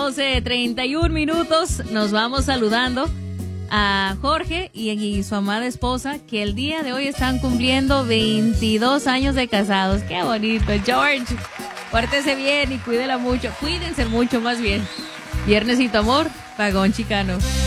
12:31. Nos vamos saludando a Jorge y su amada esposa, que el día de hoy están cumpliendo 22 años de casados. ¡Qué bonito! George, pórtese bien y cuídense mucho más bien. Viernesito amor, Vagón Chicano.